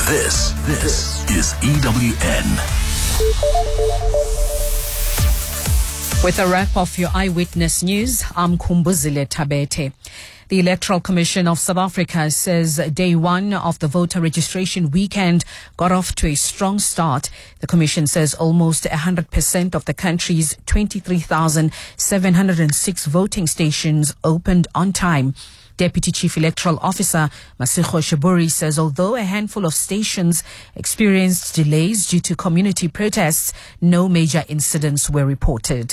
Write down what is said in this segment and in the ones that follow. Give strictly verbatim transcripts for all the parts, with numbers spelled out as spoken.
This, this is E W N. With a wrap of your Eyewitness News, I'm Kumbuzile Tabete. The Electoral Commission of South Africa says day one of the voter registration weekend got off to a strong start. The Commission says almost one hundred percent of the country's twenty-three thousand seven hundred six voting stations opened on time. Deputy Chief Electoral Officer Masego Shiburi says although a handful of stations experienced delays due to community protests, no major incidents were reported.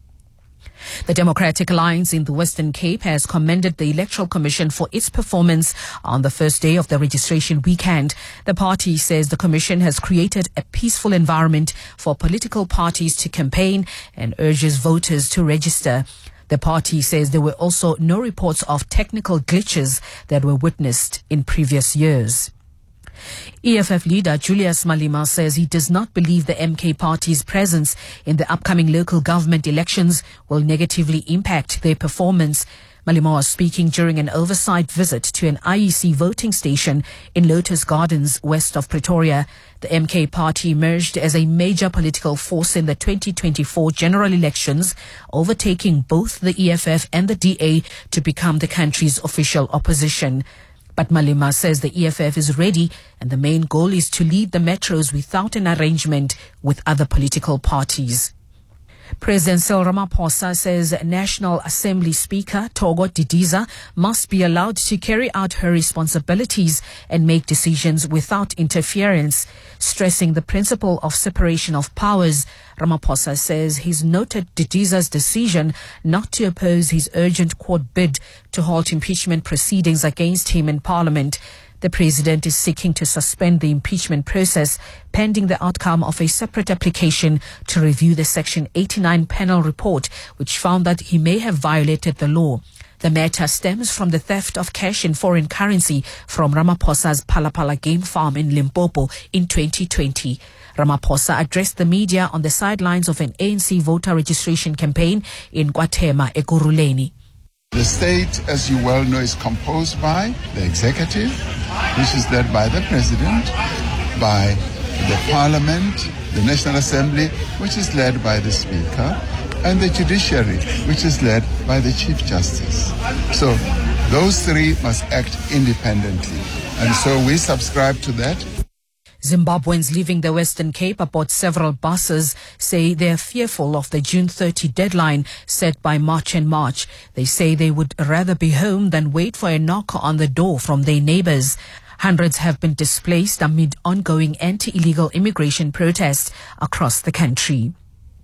The Democratic Alliance in the Western Cape has commended the Electoral Commission for its performance on the first day of the registration weekend. The party says the Commission has created a peaceful environment for political parties to campaign and urges voters to register. The party says there were also no reports of technical glitches that were witnessed in previous years. E F F leader Julius Malema says he does not believe the M K party's presence in the upcoming local government elections will negatively impact their performance. Malema was speaking during an oversight visit to an I E C voting station in Lotus Gardens west of Pretoria. The M K party emerged as a major political force in the twenty twenty-four general elections, overtaking both the E F F and the D A to become the country's official opposition. But Malema says the E F F is ready and the main goal is to lead the metros without an arrangement with other political parties. President Cyril Ramaphosa says National Assembly Speaker Togo Didiza must be allowed to carry out her responsibilities and make decisions without interference. Stressing the principle of separation of powers, Ramaphosa says he's noted Didiza's decision not to oppose his urgent court bid to halt impeachment proceedings against him in Parliament. The president is seeking to suspend the impeachment process pending the outcome of a separate application to review the Section eighty-nine panel report, which found that he may have violated the law. The matter stems from the theft of cash in foreign currency from Ramaphosa's Palapala game farm in Limpopo in twenty twenty. Ramaphosa addressed the media on the sidelines of an A N C voter registration campaign in KwaThema, Ekurhuleni. The state, as you well know, is composed by the executive, which is led by the president, by the parliament, the National Assembly, which is led by the speaker, and the judiciary, which is led by the Chief Justice. So those three must act independently. And so we subscribe to that. Zimbabweans leaving the Western Cape aboard several buses say they are fearful of the June thirtieth deadline set by March and March. They say they would rather be home than wait for a knock on the door from their neighbors. Hundreds have been displaced amid ongoing anti-illegal immigration protests across the country.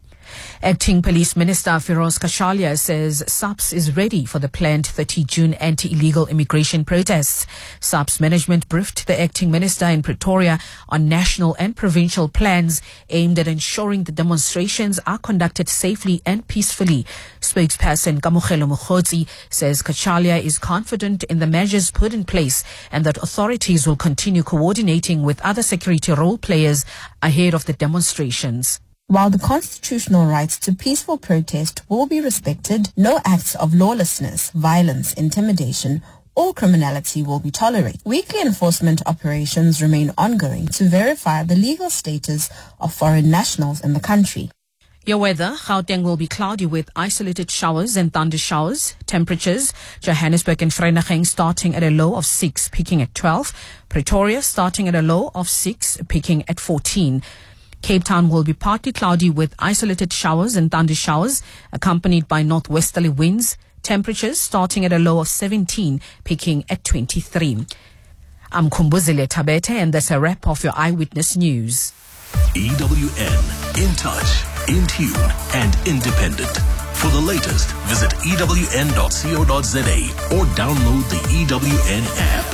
Acting Police Minister Firoz Kashalia says SAPS is ready for the planned thirtieth of June anti-illegal immigration protests. SAPS management briefed the Acting Minister in Pretoria on national and provincial plans aimed at ensuring the demonstrations are conducted safely and peacefully. Spokesperson Kamokhelo Mokgotsi says Kashalia is confident in the measures put in place and that authorities will continue coordinating with other security role players ahead of the demonstrations. While the constitutional rights to peaceful protest will be respected, no acts of lawlessness, violence, intimidation, or criminality will be tolerated. Weekly enforcement operations remain ongoing to verify the legal status of foreign nationals in the country. Your weather, Gauteng will be cloudy with isolated showers and thunder showers. Temperatures, Johannesburg and Vereeniging starting at a low of six, peaking at twelve. Pretoria starting at a low of six, peaking at fourteen. Cape Town will be partly cloudy with isolated showers and thunder showers, accompanied by northwesterly winds. Temperatures starting at a low of seventeen, peaking at twenty-three. I'm Kumbuzile Tabete, and that's a wrap of your Eyewitness News. E W N, in touch, in tune, and independent. For the latest, visit E W N dot co dot za or download the E W N app.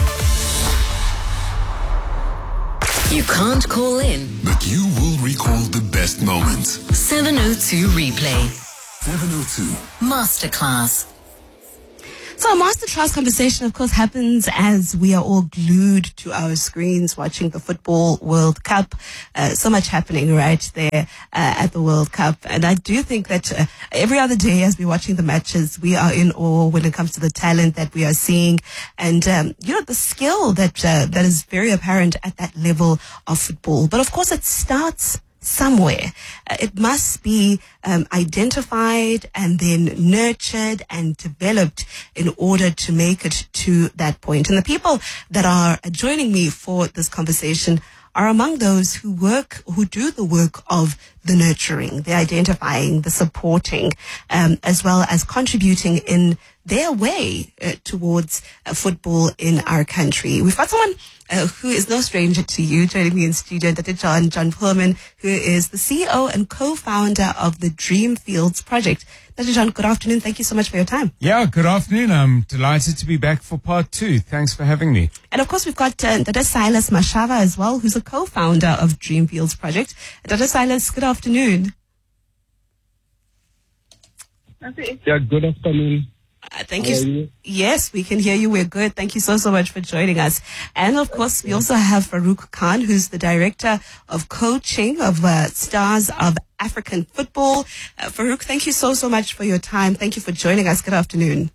You can't call in, but you will recall the best moments. seven oh two Replay. seven oh two Masterclass. So a Master Trials conversation, of course, happens as we are all glued to our screens watching the Football World Cup. Uh, so much happening right there uh, at the World Cup. And I do think that uh, every other day as we're watching the matches, we are in awe when it comes to the talent that we are seeing. And, um, you know, the skill that uh, that is very apparent at that level of football. But, of course, it starts somewhere. Uh, it must be um, identified and then nurtured and developed in order to make it to that point. And the people that are joining me for this conversation are among those who work, who do the work of the nurturing, the identifying, the supporting, um, as well as contributing in their way uh, towards uh, football in our country. We've got someone uh, who is no stranger to you joining me in studio, Doctor John, John Pullman, who is the C E O and co-founder of the Dreamfields Project. Doctor John, good afternoon. Thank you so much for your time. Yeah, good afternoon. I'm delighted to be back for part two. Thanks for having me. And of course, we've got uh, Doctor Silas Mashava as well, who's a co-founder of Dreamfields Project. Doctor Silas, good afternoon. Yeah, good afternoon. Uh, thank you. you. Yes, we can hear you. We're good. Thank you so, so much for joining us. And of course, we also have Farouk Khan, who's the director of coaching of uh, Stars of African Football. Uh, Farouk, thank you so, so much for your time. Thank you for joining us. Good afternoon.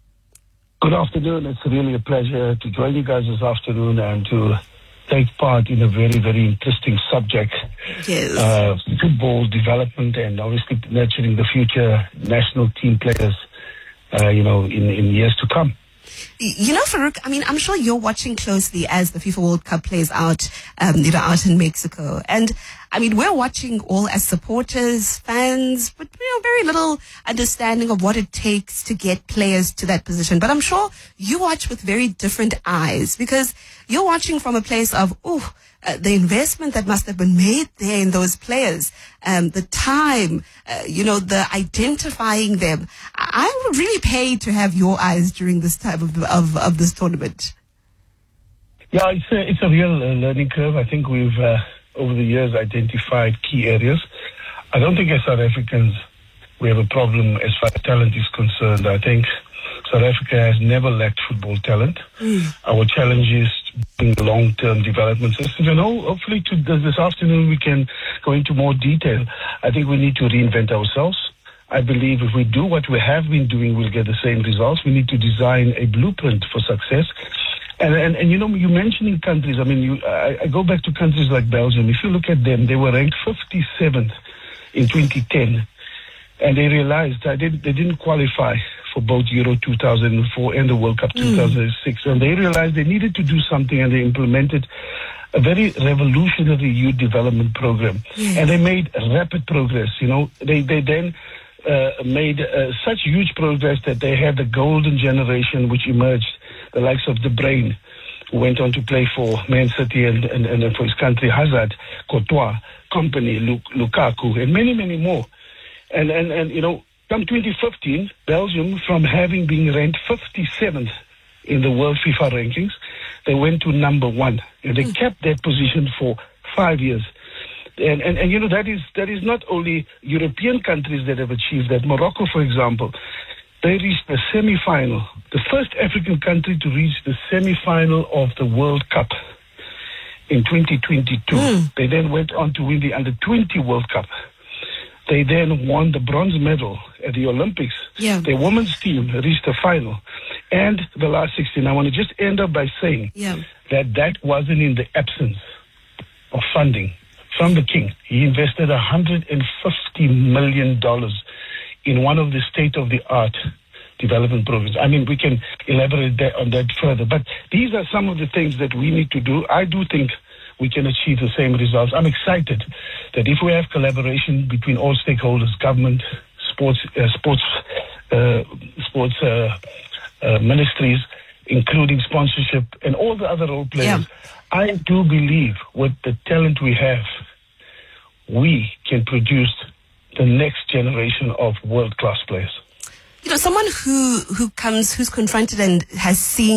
Good afternoon. It's really a pleasure to join you guys this afternoon and to take part in a very, very interesting subject. Yes. Uh, football development and obviously nurturing the future national team players. Uh, you know, in, in years to come. You know, Farouk, I mean, I'm sure you're watching closely as the FIFA World Cup plays out, um, you know, out in Mexico. And, I mean, we're watching all as supporters, fans, but, you know, very little understanding of what it takes to get players to that position. But I'm sure you watch with very different eyes because you're watching from a place of, oh, Uh, the investment that must have been made there in those players, um, the time, uh, you know, the identifying them. I, I would really pay to have your eyes during this time of of, of this tournament. Yeah, it's a, it's a real uh, learning curve. I think we've, uh, over the years, identified key areas. I don't think as South Africans we have a problem as far as talent is concerned. I think South Africa has never lacked football talent. Mm. Our challenge is in long-term development systems. And hopefully to this afternoon we can go into more detail. I think we need to reinvent ourselves. I believe if we do what we have been doing, we'll get the same results. We need to design a blueprint for success. And, and, and you know, you mentioning countries, I mean, you, I, I go back to countries like Belgium. If you look at them, they were ranked fifty-seventh in twenty ten. And they realized that they, they didn't qualify for both Euro two thousand four and the World Cup two thousand six. Mm. And they realized they needed to do something, and they implemented a very revolutionary youth development program. Yes. And they made rapid progress. You know, they, they then uh, made uh, such huge progress that they had the golden generation which emerged, the likes of De Bruyne, who went on to play for Man City and, and, and for his country, Hazard, Courtois, Kompany, Lukaku, and many, many more. And, and, and you know, come twenty fifteen, Belgium, from having been ranked fifty-seventh in the world FIFA rankings, they went to number one. And they mm. kept that position for five years. And, and, and, you know, that is that is not only European countries that have achieved that. Morocco, for example, they reached the semi-final, the first African country to reach the semi-final of the World Cup in twenty twenty-two. Mm. They then went on to win the under twenty World Cup. They then won the bronze medal at the Olympics. Yeah. Their women's team reached the final. And the last sixteen, I want to just end up by saying yeah. that that wasn't in the absence of funding from the king. He invested one hundred fifty million dollars in one of the state-of-the-art development programs. I mean, we can elaborate that, on that further. But these are some of the things that we need to do. I do think we can achieve the same results. I'm excited that if we have collaboration between all stakeholders, government, sports, uh, sports, uh, sports uh, uh, ministries, including sponsorship and all the other role players, yeah. I do believe with the talent we have, we can produce the next generation of world-class players. You know, someone who, who comes, who's confronted and has seen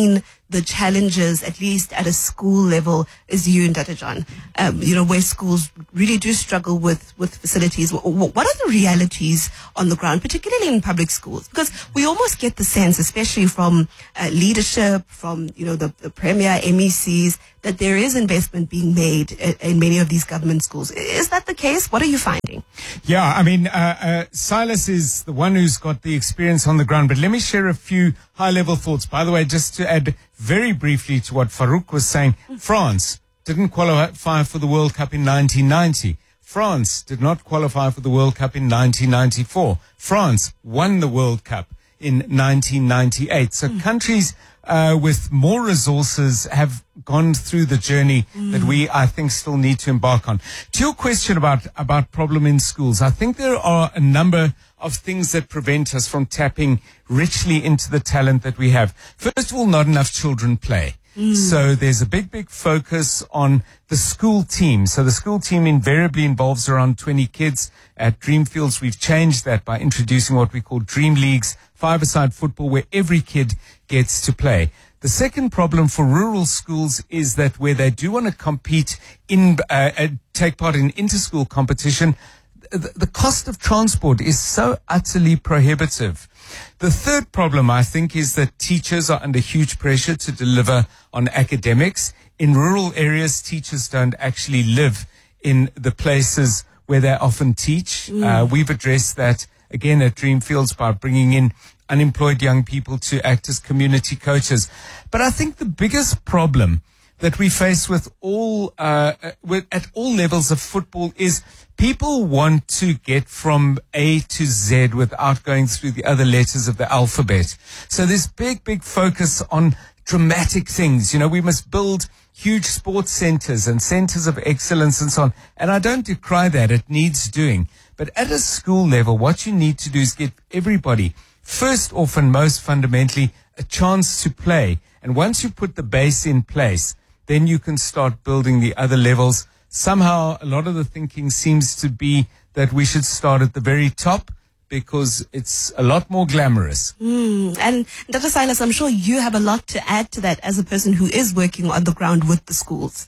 the challenges, at least at a school level, is you and Dada John? Um, you know, where schools really do struggle with, with facilities. What, what are the realities on the ground, particularly in public schools? Because we almost get the sense, especially from uh, leadership, from, you know, the, the premier M E Cs, that there is investment being made in, in many of these government schools. Is that the case? What are you finding? Yeah, I mean, uh, uh, Silas is the one who's got the experience on the ground, but let me share a few high-level thoughts. By the way, just to add very briefly to what Farouk was saying, France didn't qualify for the World Cup in nineteen ninety. France did not qualify for the World Cup in nineteen ninety-four. France won the World Cup in nineteen ninety-eight. So mm. countries uh, with more resources have gone through the journey mm. that we, I think, still need to embark on. To your question about, about problem in schools, I think there are a number of things that prevent us from tapping richly into the talent that we have. First of all, not enough children play. Mm. So there's a big, big focus on the school team. So the school team invariably involves around twenty kids. At Dreamfields, we've changed that by introducing what we call Dream Leagues, five-a-side football, where every kid gets to play. The second problem for rural schools is that where they do want to compete in, uh, uh, take part in inter-school competition, the, the cost of transport is so utterly prohibitive. The third problem, I think, is that teachers are under huge pressure to deliver on academics. In rural areas, teachers don't actually live in the places where they often teach. Mm. Uh, we've addressed that, again, at Dreamfields by bringing in unemployed young people to act as community coaches. But I think the biggest problem that we face with all, uh, with, at all levels of football is people want to get from A to Z without going through the other letters of the alphabet. So there's big, big focus on dramatic things. You know, we must build huge sports centers and centers of excellence and so on. And I don't decry that. It needs doing. But at a school level, what you need to do is get everybody, first off and most fundamentally, a chance to play. And once you put the base in place, then you can start building the other levels. Somehow, a lot of the thinking seems to be that we should start at the very top because it's a lot more glamorous. Mm. And Doctor Silas, I'm sure you have a lot to add to that as a person who is working on the ground with the schools.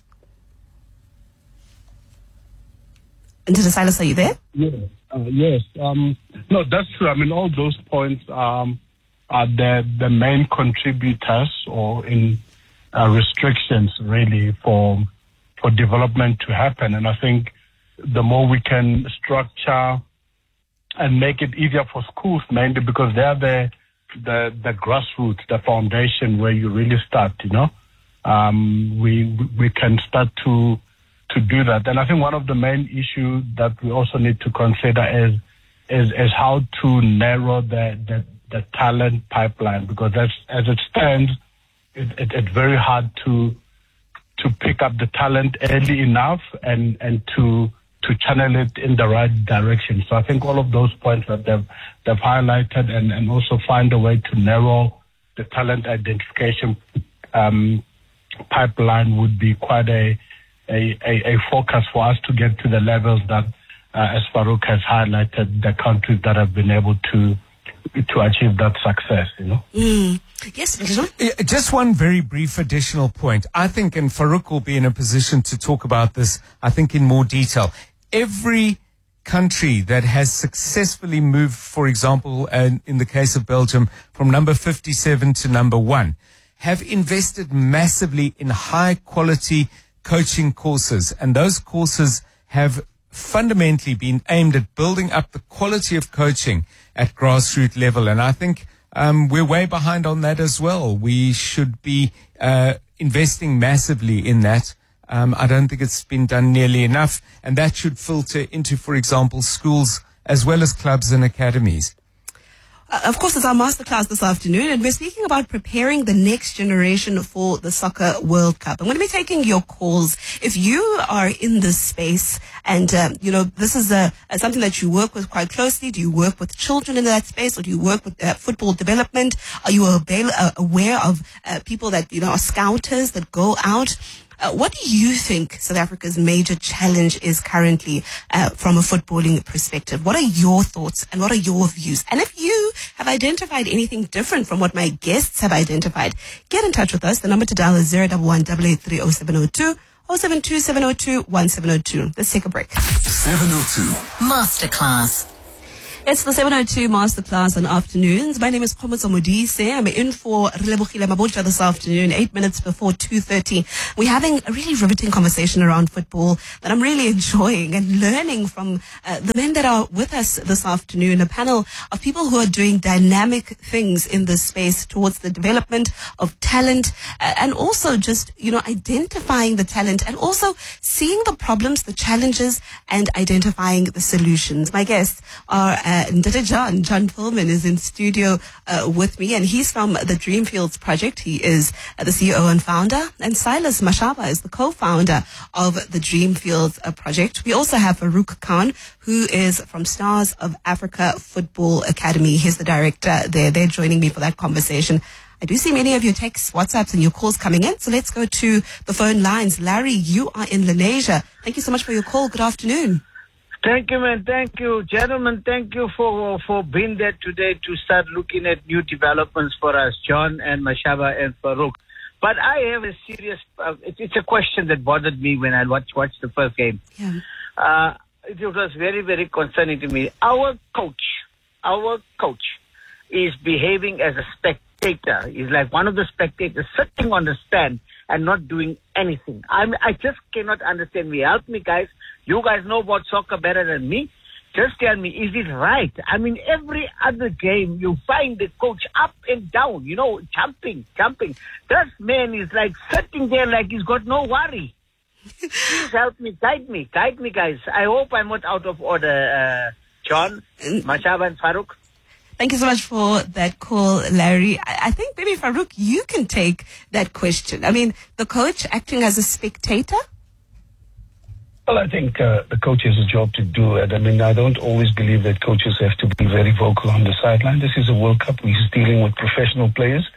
And Doctor Silas, are you there? Yes. Uh, yes. Um, no, that's true. I mean, all those points um, are the, the main contributors or in uh, restrictions, really, for for development to happen. And I think the more we can structure and make it easier for schools, mainly because they're the the, the grassroots, the foundation where you really start, you know, um, we we can start to to do that. And I think one of the main issues that we also need to consider is is, is how to narrow the, the, the talent pipeline, because that's, as it stands, it, it, it's very hard to to pick up the talent early enough and, and to to channel it in the right direction. So I think all of those points that they've, they've highlighted and, and also find a way to narrow the talent identification um, pipeline would be quite a, a, a, a focus for us to get to the levels that, uh, as Farouk has highlighted, the countries that have been able to to achieve that success, you know. Mm. Yes, just one very brief additional point. I think, and Farouk will be in a position to talk about this, I think, in more detail. Every country that has successfully moved, for example, uh, in the case of Belgium, from number fifty-seven to number one, have invested massively in high quality coaching courses. And those courses have fundamentally been aimed at building up the quality of coaching at grassroots level. And I think um, we're way behind on that as well. We should be uh, investing massively in that. Um, I don't think it's been done nearly enough. And that should filter into, for example, schools as well as clubs and academies. Uh, of course, it's our masterclass this afternoon, and we're speaking about preparing the next generation for the Soccer World Cup. I'm going to be taking your calls. If you are in this space and, um, you know, this is a, a, something that you work with quite closely, do you work with children in that space, or do you work with uh, football development? Are you avail- uh, aware of uh, people that, you know, are scouters that go out? Uh, what do you think South Africa's major challenge is currently uh, from a footballing perspective? What are your thoughts and what are your views? And if you have identified anything different from what my guests have identified. Get in touch with us. The number to dial is zero one one eight eight three oh seven oh two or seven two seven oh two one seven oh two. Let's take a break. seven oh two Masterclass. It's the seven oh two Masterclass on afternoons. My name is Khomotso Modise. I'm in for Relebogile Mabotja this afternoon, eight minutes before two thirty. We're having a really riveting conversation around football that I'm really enjoying and learning from uh, the men that are with us this afternoon, a panel of people who are doing dynamic things in this space towards the development of talent uh, and also just, you know, identifying the talent and also seeing the problems, the challenges, and identifying the solutions. My guests are uh, Ndata John. John Pillman is in studio uh, with me, and he's from the Dreamfields Project. He is uh, the C E O and founder, and Silas Mashaba is the co-founder of the Dreamfields uh, Project. We also have Farouk Khan, who is from Stars of Africa Football Academy. He's the director there. They're joining me for that conversation. I do see many of your texts, WhatsApps, and your calls coming in, so let's go to the phone lines. Larry, you are in Lenasia. Thank you so much for your call. Good afternoon. Thank you, man. Thank you. Gentlemen, thank you for for being there today to start looking at new developments for us, John and Mashaba and Farouk. But I have a serious, uh, it, it's a question that bothered me when I watched, watched the first game. Yeah. Uh, it was very, very concerning to me. Our coach, our coach is behaving as a spectator. He's like one of the spectators sitting on the stand and not doing anything. I I just cannot understand me. Help me, guys. You guys know about soccer better than me. Just tell me, is it right? I mean, every other game, you find the coach up and down, you know, jumping, jumping. This man is like sitting there like he's got no worry. Please help me, guide me, guide me, guys. I hope I'm not out of order, uh, John, Mashaba and Farouk. Thank you so much for that call, Larry. I, I think maybe Farouk, you can take that question. I mean, the coach acting as a spectator? Well, I think uh, the coach has a job to do it. I mean, I don't always believe that coaches have to be very vocal on the sideline. This is a World Cup. We're dealing with professional players.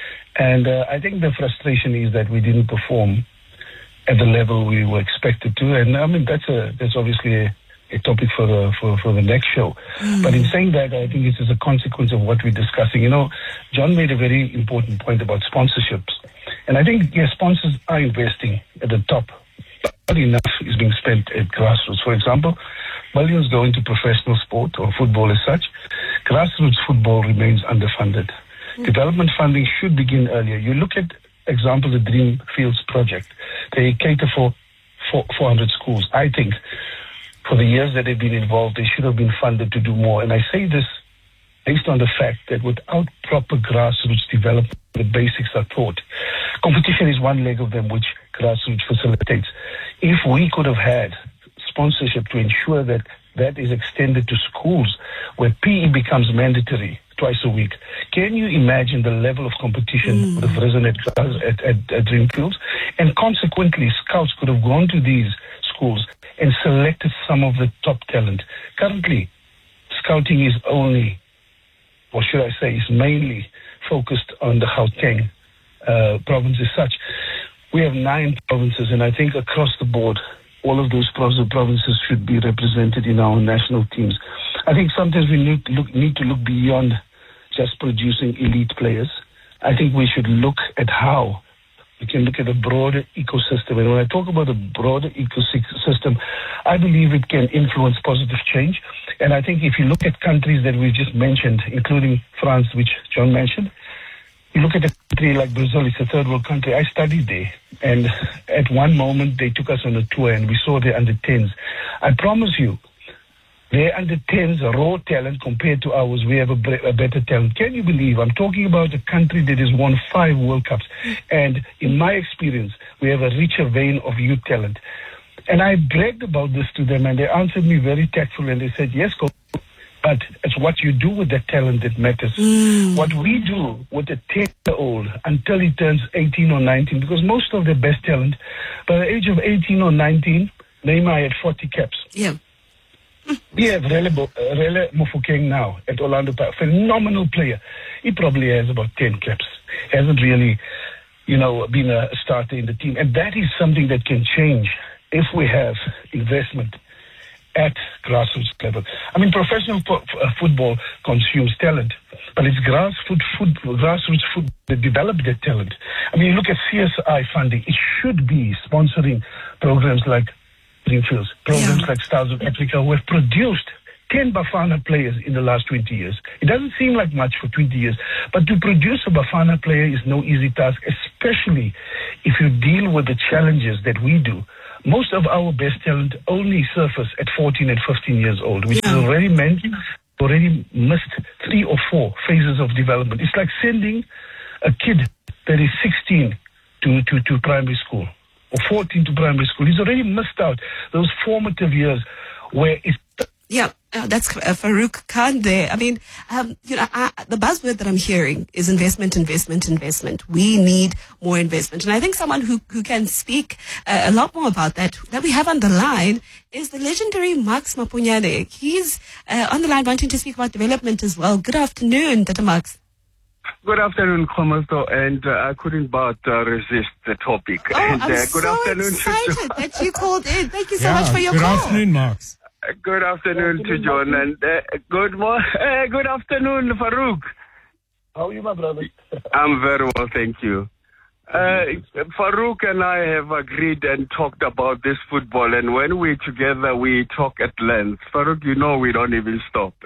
And uh, I think the frustration is that we didn't perform at the level we were expected to. And I mean, that's a that's obviously a, a topic for the for, for the next show. Mm. But in saying that, I think it is a consequence of what we're discussing. You know, John made a very important point about sponsorships. And I think, yes, sponsors are investing at the top. Not enough is being spent at grassroots. For example, millions go into professional sport or football as such. Grassroots football remains underfunded. Mm. Development funding should begin earlier. You look at, example, the Dreamfields project. They cater for four hundred schools. I think for the years that they've been involved, they should have been funded to do more. And I say this based on the fact that without proper grassroots development, the basics are taught. Competition is one leg of them which grassroots facilitates. If we could have had sponsorship to ensure that that is extended to schools where P E becomes mandatory twice a week, can you imagine the level of competition mm. would have risen at, at, at, at Dreamfields? And consequently, scouts could have gone to these schools and selected some of the top talent. Currently, scouting is only, or should I say, is mainly focused on the Gauteng uh, province as such. We have nine provinces, and I think across the board, all of those provinces should be represented in our national teams. I think sometimes we need to look, need to look beyond just producing elite players. I think we should look at how we can look at a broader ecosystem. And when I talk about a broader ecosystem, I believe it can influence positive change. And I think if you look at countries that we've just mentioned, including France, which John mentioned, you look at a country like Brazil, it's a third world country. I studied there. And at one moment, they took us on a tour and we saw their under tens. I promise you, their under tens are raw talent compared to ours. We have a, a better talent. Can you believe? I'm talking about a country that has won five World Cups. And in my experience, we have a richer vein of youth talent. And I bragged about this to them, and they answered me very tactfully. And they said, yes, coach, but it's what you do with that talent that matters. Mm. What we do with a ten-year-old until he turns eighteen or nineteen, because most of the best talent, by the age of eighteen or nineteen, Neymar had forty caps. Yeah. We have Rele, Rele Mofokeng now at Orlando Pirates, phenomenal player. He probably has about ten caps. Hasn't really, you know, been a starter in the team. And that is something that can change if we have investment at grassroots level. I mean, professional fo- uh, football consumes talent, but it's grassroots food, grassroots food that develop that talent. I mean, you look at C S I funding; it should be sponsoring programs like Greenfields, programs Yeah. like Stars of Africa, who have produced ten Bafana players in the last twenty years. It doesn't seem like much for twenty years, but to produce a Bafana player is no easy task, especially if you deal with the challenges that we do. Most of our best talent only surface at fourteen and fifteen years old, which Yeah. is already meant, already missed three or four phases of development. It's like sending a kid that is sixteen to, to, to primary school or fourteen to primary school. He's already missed out those formative years where it's Yeah, uh, that's uh, Farouk Khan there. I mean, um, you know, I, the buzzword that I'm hearing is investment, investment, investment. We need more investment. And I think someone who, who can speak uh, a lot more about that, that we have on the line, is the legendary Max Mapunyane. He's uh, on the line wanting to speak about development as well. Good afternoon, Tata Max. Good afternoon, Khomasto, and uh, I couldn't but uh, resist the topic. Oh, and, I'm uh, good so afternoon excited to that you called in. Thank you so Yeah, much for your good call. afternoon, Marks. Uh, Good afternoon to John, and uh, good mo- uh, good afternoon, Farouk. how are you, my brother? I'm very well, thank you. Uh, Farouk and I have agreed and talked about this football, and when we're together, we talk at length. Farouk, you know we don't even stop.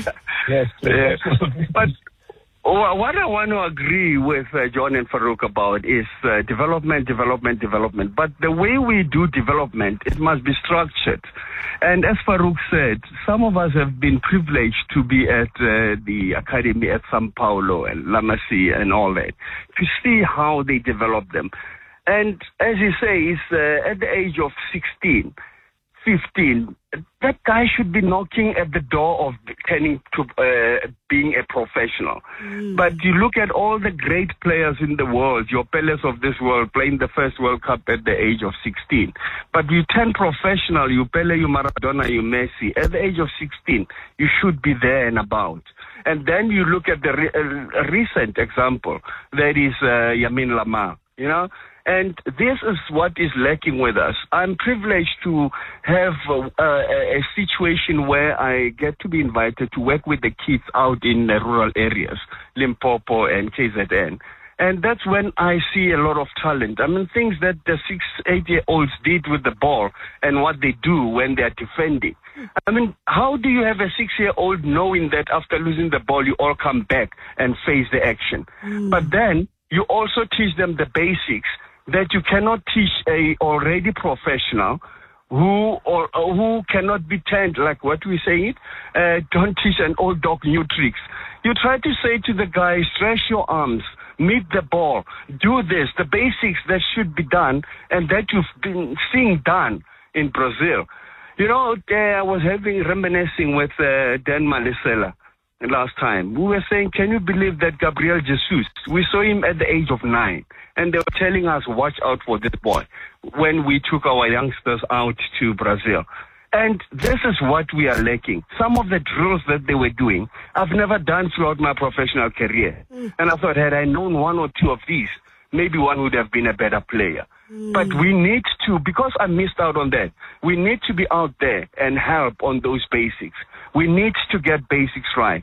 Yes, Yeah. absolutely. But wha- what I want to agree with uh, John and Farouk about is uh, development, development, development. But the way we do development, it must be structured. And as Farouk said, some of us have been privileged to be at uh, the academy at Sao Paulo and La Masia and all that, to see how they develop them. And as you say, it's uh, at the age of sixteen, fifteen, that guy should be knocking at the door of turning to uh, being a professional. But you look at all the great players in the world, your Peles of this world, playing the first World Cup at the age of sixteen. But you turn professional, you Pele, you Maradona, you Messi, at the age of sixteen, you should be there and about. And then you look at the re- uh, recent example, that is uh, Yamin Lamar, you know. And this is what is lacking with us. I'm privileged to have uh, a, a situation where I get to be invited to work with the kids out in the rural areas, Limpopo and K Z N. And that's when I see a lot of talent. I mean, things that the six, eight-year-olds did with the ball and what they do when they're defending. I mean, how do you have a six-year-old knowing that after losing the ball, you all come back and face the action? But then you also teach them the basics that you cannot teach a already professional who or, or who cannot be turned, like what we say it, uh, don't teach an old dog new tricks. You try to say to the guy, stretch your arms, meet the ball, do this, the basics that should be done and that you've been seeing done in Brazil. You know, uh, I was having reminiscing with uh, Dan Malisela last time. We were saying, can you believe that Gabriel Jesus, we saw him at the age of nine, and they were telling us, watch out for this boy, when we took our youngsters out to Brazil. And this is what we are lacking. Some of the drills that they were doing, I've never done throughout my professional career. Mm. And I thought, had I known one or two of these, maybe one would have been a better player. Mm. But we need to, because I missed out on that, we need to be out there and help on those basics. We need to get basics right.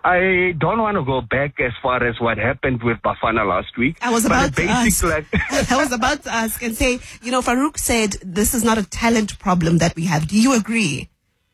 I don't want to go back as far as what happened with Bafana last week. I was but about to ask. Like I was about to ask and say, you know, Farouk said this is not a talent problem that we have. Do you agree?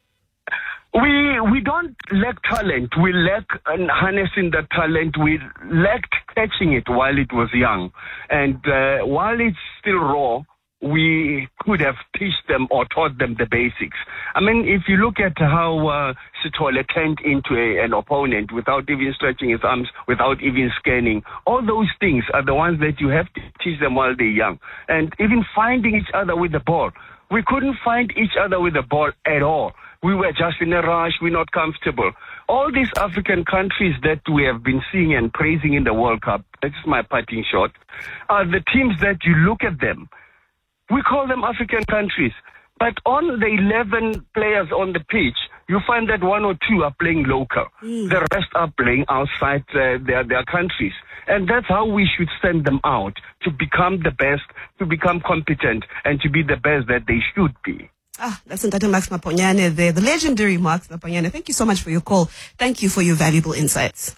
We we don't lack talent. We lack uh, harnessing the talent. We lacked catching it while it was young. And uh, while it's still raw, we could have teach them or taught them the basics. I mean, if you look at how uh, Sithole turned into a, an opponent without even stretching his arms, without even scanning, all those things are the ones that you have to teach them while they're young. And even finding each other with the ball. We couldn't find each other with the ball at all. We were just in a rush. We're not comfortable. All these African countries that we have been seeing and praising in the World Cup, that's my parting shot, are the teams that you look at them. We call them African countries. But on the eleven players on the pitch, you find that one or two are playing local. Mm. The rest are playing outside uh, their, their countries. And that's how we should send them out, to become the best, to become competent, and to be the best that they should be. Ah, that's Ntate Max Maponyane there, the legendary Max Maponyane. Thank you so much for your call. Thank you for your valuable insights.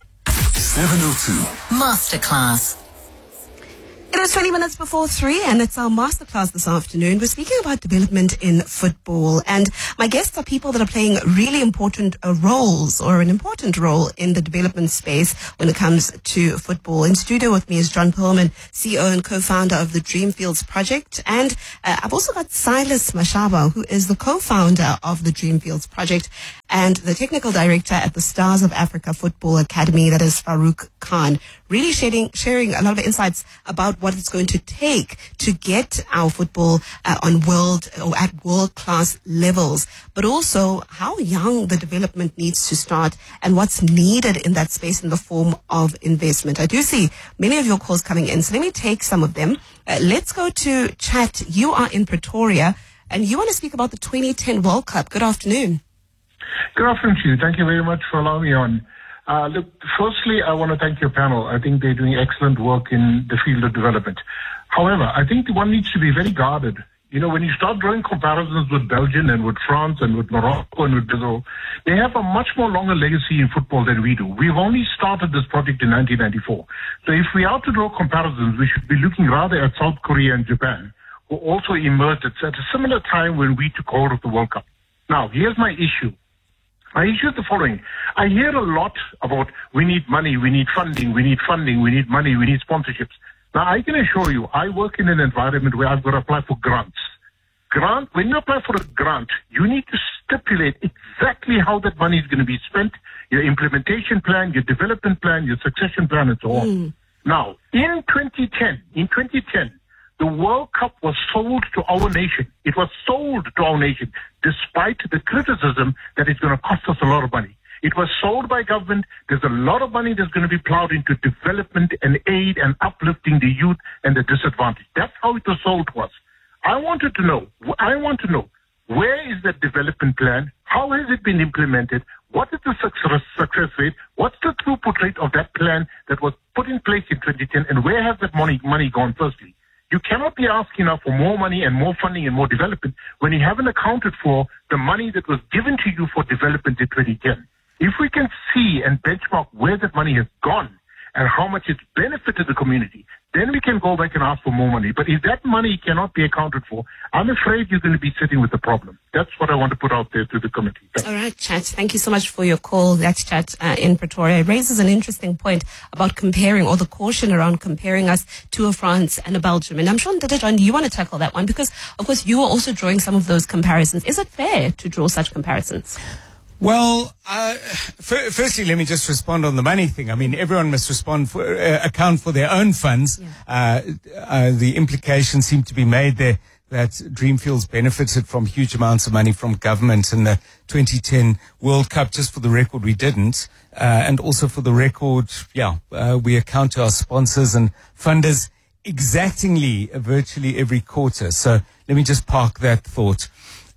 seven oh two Masterclass. It is twenty minutes before three, and it's our masterclass this afternoon. We're speaking about development in football, and my guests are people that are playing really important uh, roles, or an important role in the development space when it comes to football. In studio with me is John Perlman, C E O and co-founder of the Dreamfields Project, and uh, I've also got Silas Mashaba, who is the co-founder of the Dreamfields Project and the technical director at the Stars of Africa Football Academy, that is Farouk Khan, really sharing, sharing a lot of insights about what it's going to take to get our football uh, on world or at world-class levels, but also how young the development needs to start and what's needed in that space in the form of investment. I do see many of your calls coming in, so let me take some of them. Uh, let's go to chat. You are in Pretoria, and you want to speak about the twenty ten World Cup. Good afternoon. Good afternoon to you. Thank you very much for allowing me on. Uh, look, firstly, I want to thank your panel. I think they're doing excellent work in the field of development. However, I think one needs to be very guarded. You know, when you start drawing comparisons with Belgium and with France and with Morocco and with Brazil, they have a much more longer legacy in football than we do. We've only started this project in nineteen ninety-four. So if we are to draw comparisons, we should be looking rather at South Korea and Japan, who also emerged at a similar time when we took hold of the World Cup. Now, here's my issue. My issue is the following. I hear a lot about we need money, we need funding, we need funding, we need money, we need sponsorships. Now, I can assure you, I work in an environment where I've got to apply for grants. Grant, when you apply for a grant, you need to stipulate exactly how that money is going to be spent, your implementation plan, your development plan, your succession plan, and so on. Mm. Now, in twenty ten, in twenty ten, the World Cup was sold to our nation. It was sold to our nation, despite the criticism that it's going to cost us a lot of money. It was sold by government. There's a lot of money that's going to be plowed into development and aid and uplifting the youth and the disadvantaged. That's how it was sold to us. I wanted to know, I want to know, where is that development plan? How has it been implemented? What is the success, success rate? What's the throughput rate of that plan that was put in place in twenty ten? And where has that money, money gone, firstly? You cannot be asking now for more money and more funding and more development when you haven't accounted for the money that was given to you for development in twenty ten. If we can see and benchmark where that money has gone and how much it's benefited the community, then we can go back and ask for more money. But if that money cannot be accounted for, I'm afraid you're going to be sitting with the problem. That's what I want to put out there to the committee. Thanks. All right, Chat. Thank you so much for your call. That's Chat uh, in Pretoria. It raises an interesting point about comparing, or the caution around comparing us to a France and a Belgium. And I'm sure, Ntate John, you want to tackle that one because, of course, you are also drawing some of those comparisons. Is it fair to draw such comparisons? Well, uh, f- firstly, let me just respond on the money thing. I mean, everyone must respond for, uh, account for their own funds. Yeah. Uh, uh, the implications seem to be made there that Dreamfields benefited from huge amounts of money from government in the twenty ten World Cup. Just for the record, we didn't. Uh, and also for the record, yeah, uh, we account to our sponsors and funders exactingly uh, virtually every quarter. So let me just park that thought.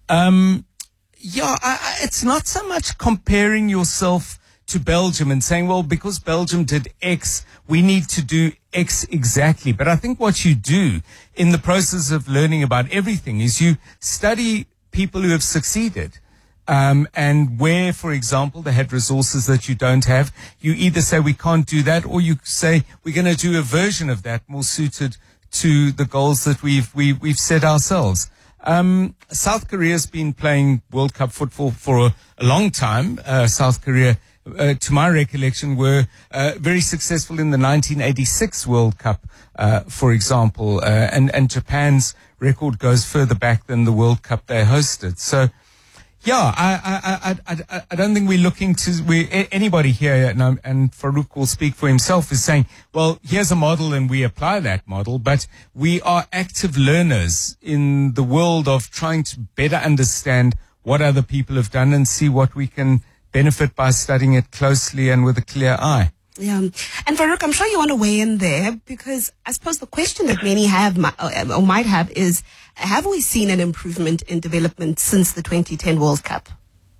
Um, Yeah, I, I, it's not so much comparing yourself to Belgium and saying, well, because Belgium did X, we need to do X exactly. But I think what you do in the process of learning about everything is you study people who have succeeded. Um, and where, for example, they had resources that you don't have, you either say we can't do that, or you say we're going to do a version of that more suited to the goals that we've, we, we've set ourselves. Um, South Korea's been playing World Cup football for a, a long time. Uh, South Korea, uh, to my recollection, were uh, very successful in the nineteen eighty-six World Cup, uh, for example. Uh, and, and Japan's record goes further back than the World Cup they hosted. So, yeah, I, I, I, I, I don't think we're looking to, we, anybody here, and, and Farouk will speak for himself, is saying, well, here's a model and we apply that model, but we are active learners in the world of trying to better understand what other people have done and see what we can benefit by studying it closely and with a clear eye. Yeah. And Farouk, I'm sure you want to weigh in there because I suppose the question that many have or might have is, have we seen an improvement in development since the twenty ten World Cup?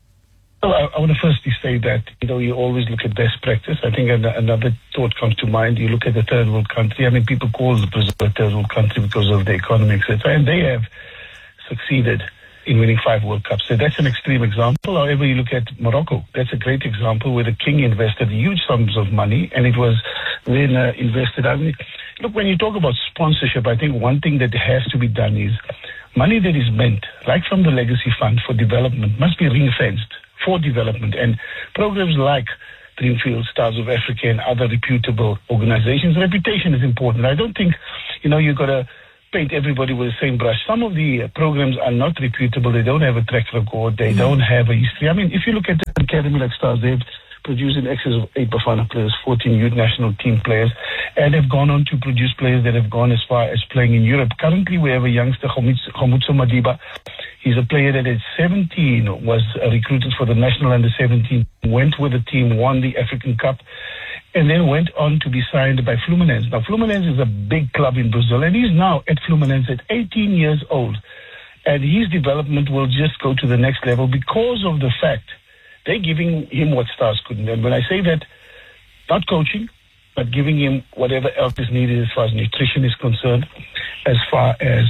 Well, I, I want to firstly say that, you know, you always look at best practice. I think another thought comes to mind. You look at the third world country. I mean, people call Brazil a third world country because of the economy, et cetera. And they have succeeded in winning five World Cups. So that's an extreme example. However, you look at Morocco, that's a great example where the king invested huge sums of money and it was then uh, invested. I mean, look, when you talk about sponsorship, I think one thing that has to be done is money that is meant, like from the Legacy Fund for development, must be ring-fenced for development. And programs like Dreamfield, Stars of Africa, and other reputable organizations, reputation is important. I don't think, you know, you've got to paint everybody with the same brush. Some of the uh, programs are not reputable. They don't have a track record. They mm. don't have a history. I mean, if you look at the academy like Stars, they've produced in excess of eight Bafana players, fourteen youth national team players, and have gone on to produce players that have gone as far as playing in Europe. Currently, we have a youngster, Khomutso Madiba. He's a player that at seventeen was uh, recruited for the national under seventeen, went with the team, won the African Cup, and then went on to be signed by Fluminense. Now, Fluminense is a big club in Brazil, and he's now at Fluminense at eighteen years old. And his development will just go to the next level because of the fact they're giving him what Stars couldn't. And when I say that, not coaching, but giving him whatever else is needed as far as nutrition is concerned, as far as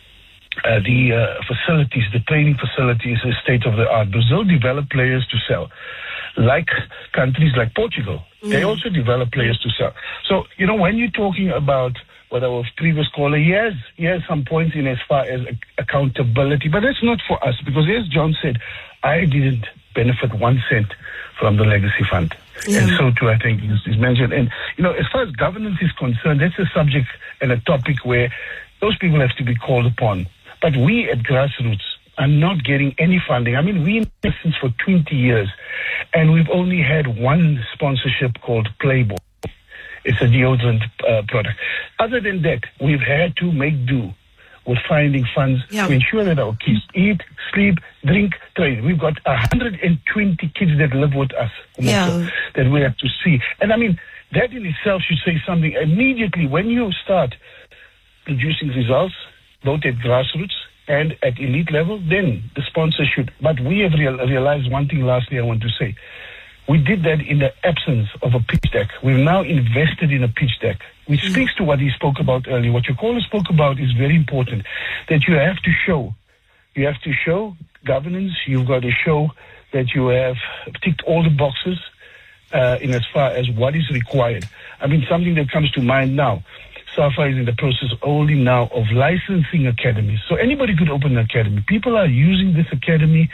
uh, the uh, facilities, the training facilities is state of the art. Brazil develop players to sell. Like countries like Portugal, mm. they also develop players to sell. So, you know, when you're talking about what our previous caller, he has, he has some points in as far as accountability, but that's not for us because as John said, I didn't benefit one cent from the Legacy Fund. Yeah. And so too, I think, is, is mentioned. And, you know, as far as governance is concerned, that's a subject and a topic where those people have to be called upon. But we at grassroots are not getting any funding. I mean, we in existence for twenty years, and we've only had one sponsorship called Playboy. It's a deodorant uh, product. Other than that, we've had to make do with finding funds yeah. to ensure that our kids eat, sleep, drink, train. We've got one hundred twenty kids that live with us yeah. that we have to see. And I mean, that in itself should say something. Immediately, when you start producing results, both at grassroots and at elite level, then the sponsor should. But we have real, realized one thing lastly I want to say. We did that in the absence of a pitch deck. We've now invested in a pitch deck, which mm. speaks to what he spoke about earlier. What your caller spoke about is very important, that you have to show. You have to show governance. You've got to show that you have ticked all the boxes uh, in as far as what is required. I mean, something that comes to mind now. SAFA is in the process only now of licensing academies. So anybody could open an academy. People are using this academy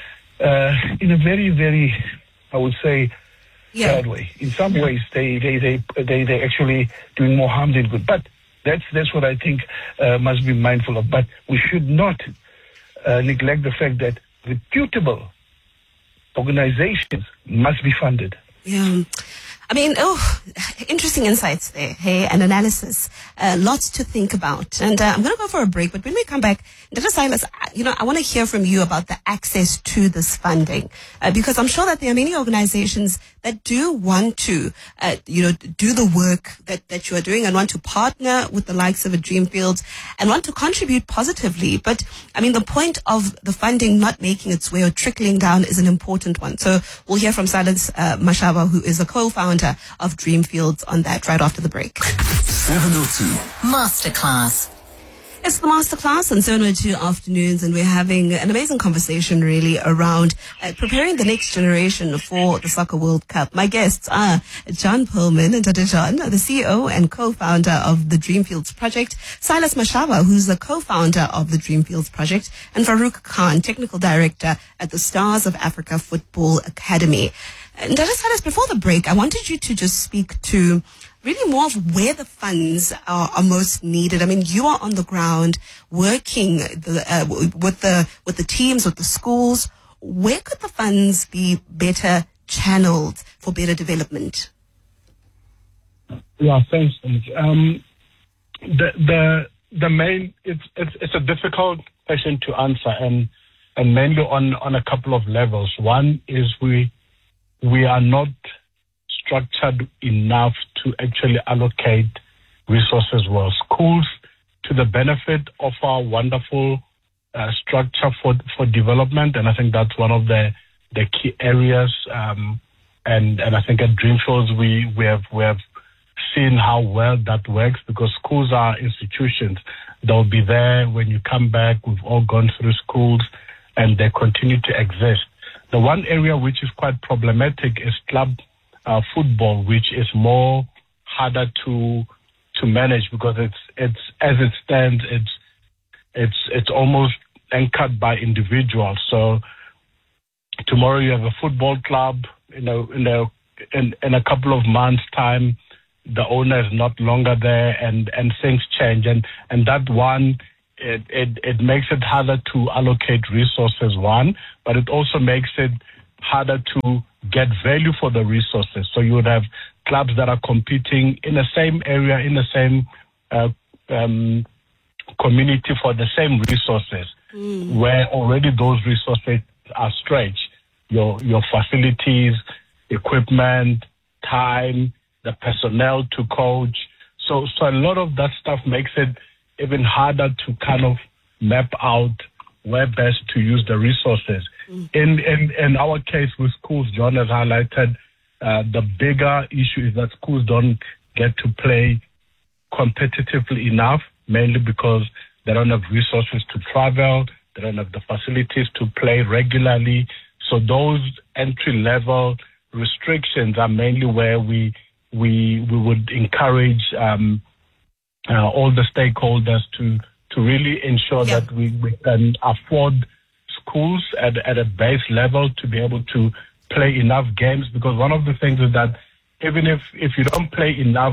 uh, in a very, very, I would say, yeah. bad way. In some ways, they they they they they actually doing more harm than good. But that's that's what I think uh, must be mindful of. But we should not uh, neglect the fact that reputable organizations must be funded. Yeah. I mean, oh, interesting insights there, hey, and analysis. Uh, lots to think about. And uh, I'm going to go for a break, but when we come back, Doctor Silas, you know, I want to hear from you about the access to this funding, uh, because I'm sure that there are many organizations that do want to, uh, you know, do the work that, that you are doing and want to partner with the likes of a Dreamfield and want to contribute positively. But, I mean, the point of the funding not making its way or trickling down is an important one. So we'll hear from Silas uh, Mashaba, who is a co-founder of Dreamfields, on that right after the break. seven oh two Masterclass. It's the Masterclass on seven oh two Afternoons, and we're having an amazing conversation really around uh, preparing the next generation for the Soccer World Cup. My guests are John Perlman and Doctor John, the C E O and co-founder of the Dreamfields Project, Silas Mashaba, who's the co-founder of the Dreamfields Project, and Farouk Khan, technical director at the Stars of Africa Football Academy. And Doctor Silas, before the break, I wanted you to just speak to really more of where the funds are, are most needed. I mean, you are on the ground working the, uh, with the with the teams, with the schools. Where could the funds be better channeled for better development? Yeah, thanks. Um, the the the main it's it's it's a difficult question to answer, and and mainly on on a couple of levels. One is we we are not structured enough to actually allocate resources well. Schools, to the benefit of our wonderful uh, structure for for development, and I think that's one of the the key areas. Um, and and I think at Dreamfields we we have we have seen how well that works, because schools are institutions. They'll be there when you come back. We've all gone through schools. and they continue to exist. The one area which is quite problematic is club uh, football, which is more harder to to manage because it's it's as it stands, it's it's it's almost anchored by individuals. So tomorrow you have a football club, you know, in a in, in a couple of months' time, the owner is not longer there, and, and things change, and and that one. It, it it makes it harder to allocate resources, one, but it also makes it harder to get value for the resources. So you would have clubs that are competing in the same area, in the same uh, um, community for the same resources, mm. where already those resources are stretched. Your your facilities, equipment, time, the personnel to coach. So so a lot of that stuff makes it even harder to kind of map out where best to use the resources. Mm. In, in in our case with schools, John has highlighted, uh, the bigger issue is that schools don't get to play competitively enough, mainly because they don't have resources to travel, they don't have the facilities to play regularly. So those entry-level restrictions are mainly where we we we would encourage um, Uh, all the stakeholders to to really ensure yeah. that we, we can afford schools at at a base level to be able to play enough games, because one of the things is that even if, if you don't play enough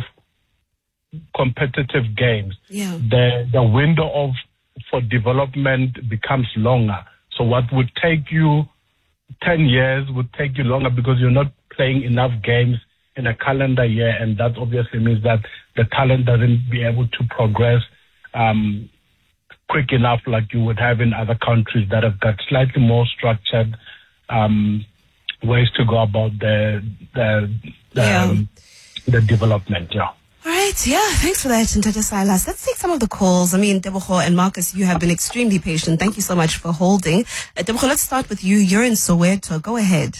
competitive games, yeah. the the window of for development becomes longer. So what would take you ten years would take you longer because you're not playing enough games in a calendar year, and that obviously means that the talent doesn't be able to progress um, quick enough like you would have in other countries that have got slightly more structured um, ways to go about the the the, yeah. um, the development. Yeah. All right, yeah, thanks for that, Ntata Silas. Let's take some of the calls. I mean, Tebogo and Marcus, you have been extremely patient. Thank you so much for holding. Uh, Tebogo, let's start with you. You're in Soweto. Go ahead.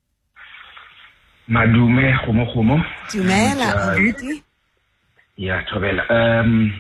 Madume, Homo Homo. Dumela, Abuti. Yeah, Tobela. Um,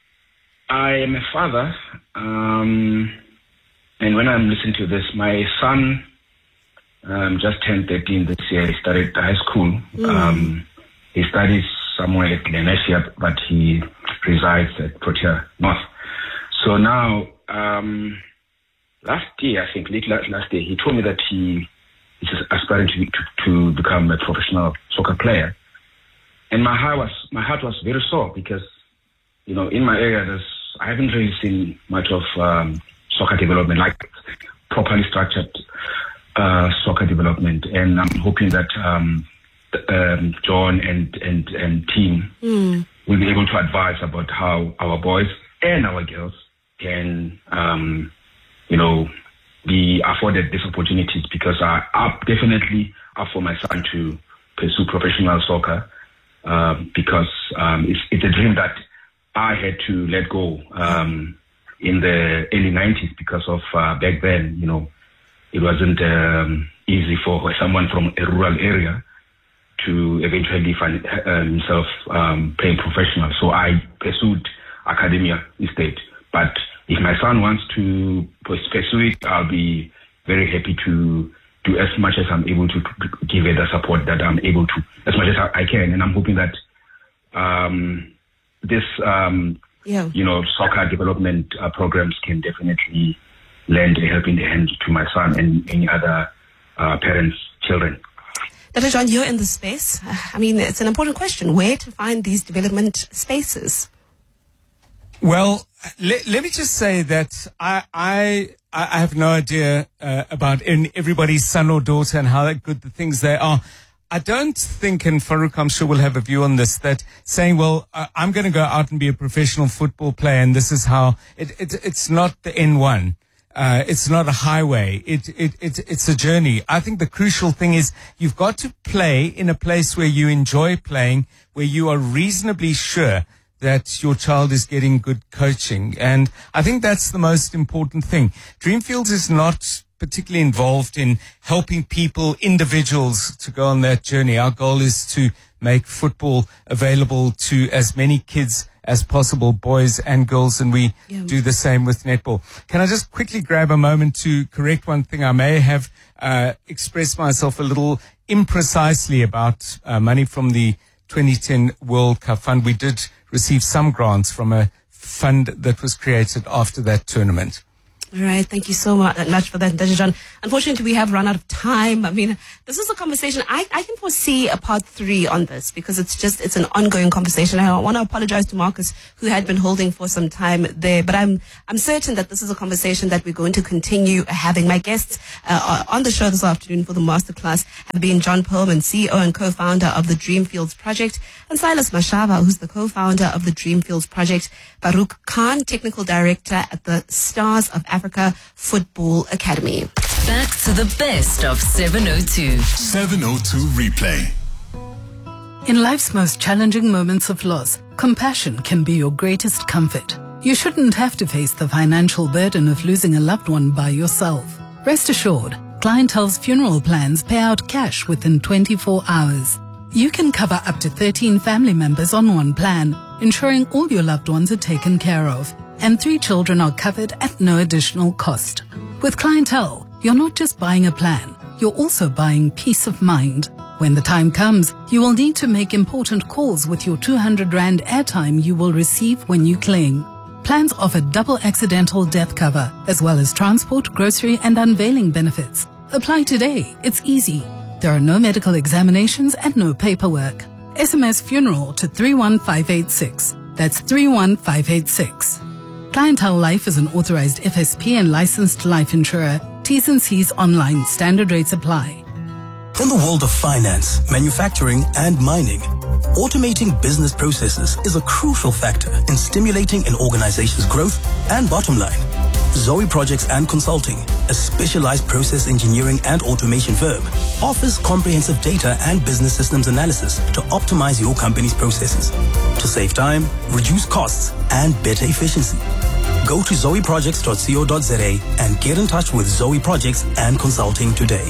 I am a father, um, and when I'm listening to this, my son um, just turned thirteen this year. He started high school. Mm. Um, he studies somewhere at Lenasia, but he resides at Protea North. So now, um, last year, I think, late last, last year, he told me that he is aspiring to, to to become a professional soccer player. And my heart was my heart was very sore because, you know, in my area, there's I haven't really seen much of um, soccer development, like properly structured uh, soccer development. And I'm hoping that um, um, John and and and team mm. will be able to advise about how our boys and our girls can, um, you know, be afforded these opportunities, because I, I definitely up for my son to pursue professional soccer. Um, because um, it's, it's a dream that I had to let go um, in the early nineties because of uh, back then, you know, it wasn't um, easy for someone from a rural area to eventually find uh, himself um, playing professional. So I pursued academia instead. But if my son wants to pursue it, I'll be very happy to do as much as I'm able to, to give it the support that I'm able to, as much as I, I can. And I'm hoping that um, this, um, yeah. you know, soccer development uh, programs can definitely lend a helping hand to my son and any other uh, parents' children. Doctor John, you're in the space. I mean, it's an important question. Where to find these development spaces? Well, let, let me just say that I I, I have no idea uh, about in everybody's son or daughter and how good the things they are. I don't think, and Farouk, I'm sure, will have a view on this, that saying, well, uh, I'm going to go out and be a professional football player, and this is how it, it it's not the N one. Uh, it's not a highway. It, it, it, it's a journey. I think the crucial thing is you've got to play in a place where you enjoy playing, where you are reasonably sure that your child is getting good coaching. And I think that's the most important thing. Dreamfields is not particularly involved in helping people, individuals, to go on that journey. Our goal is to make football available to as many kids as possible, boys and girls, and we yeah. do the same with netball. Can I just quickly grab a moment to correct one thing? I may have uh, expressed myself a little imprecisely about uh, money from the twenty ten World Cup Fund. We did receive some grants from a fund that was created after that tournament. All right. Thank you so much for that, Dajijan. Unfortunately, we have run out of time. I mean, this is a conversation. I, I can foresee a part three on this because it's just, it's an ongoing conversation. I want to apologize to Marcus, who had been holding for some time there, but I'm, I'm certain that this is a conversation that we're going to continue having. My guests uh, on the show this afternoon for the masterclass have been John Perlman, C E O and co-founder of the Dreamfields Project, and Silas Mashaba, who's the co-founder of the Dreamfields Project, Farouk Khan, technical director at the Stars of Africa Football Academy. Back to the best of seven oh two. seven oh two Replay. In life's most challenging moments of loss, compassion can be your greatest comfort. You shouldn't have to face the financial burden of losing a loved one by yourself. Rest assured, Clientele's funeral plans pay out cash within twenty-four hours. You can cover up to thirteen family members on one plan, ensuring all your loved ones are taken care of, and three children are covered at no additional cost. With Clientele, you're not just buying a plan, you're also buying peace of mind. When the time comes, you will need to make important calls with your two hundred rand airtime you will receive when you claim. Plans offer double accidental death cover, as well as transport, grocery and unveiling benefits. Apply today, it's easy. There are no medical examinations and no paperwork. S M S funeral to three one five eight six. That's three one five eight six. Clientele Life is an authorized F S P and licensed life insurer. T's and C's online. Standard rates apply. In the world of finance, manufacturing, and mining, automating business processes is a crucial factor in stimulating an organization's growth and bottom line. Zoe Projects and Consulting, a specialized process engineering and automation firm, offers comprehensive data and business systems analysis to optimize your company's processes, to save time, reduce costs, and better efficiency. Go to zoe projects dot co dot za and get in touch with Zoe Projects and Consulting today.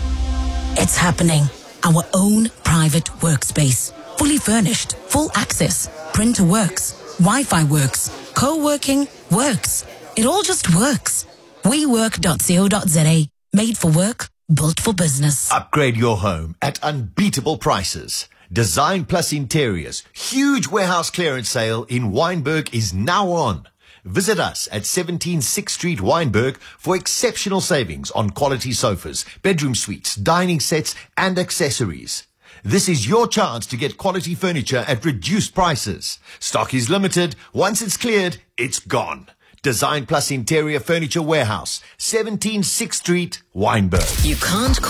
It's happening. Our own private workspace. Fully furnished, full access, printer works, Wi-Fi works, co-working works. It all just works. we work dot co dot za. Made for work, built for business. Upgrade your home at unbeatable prices. Design Plus Interiors. Huge warehouse clearance sale in Wynberg is now on. Visit us at seventeen sixth Street, Wynberg, for exceptional savings on quality sofas, bedroom suites, dining sets, and accessories. This is your chance to get quality furniture at reduced prices. Stock is limited. Once it's cleared, it's gone. Design Plus Interior Furniture Warehouse, seventeen sixth Street, Wynberg. You can't